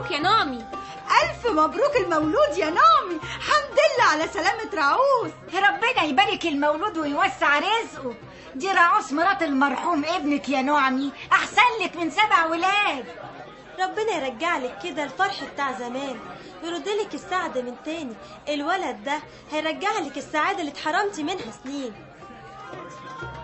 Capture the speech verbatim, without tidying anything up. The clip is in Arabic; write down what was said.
مبروك يا نعمي. ألف مبروك المولود يا نعمي، حمد لله على سلامة رعوس. ربنا يبارك المولود ويوسع رزقه. دي رعوس مرات المرحوم ابنك يا نعمي، أحسن لك من سبع ولاد. ربنا يرجع لك كده الفرح بتاع زمان ويرد لك السعادة من تاني. الولد ده هيرجع لك السعادة اللي اتحرمتي منها سنين.